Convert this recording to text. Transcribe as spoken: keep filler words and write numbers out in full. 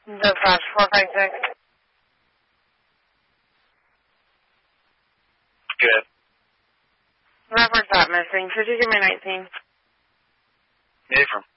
Dispatch four five six. Good. Reference that missing. Could you give me nineteen? Affirm.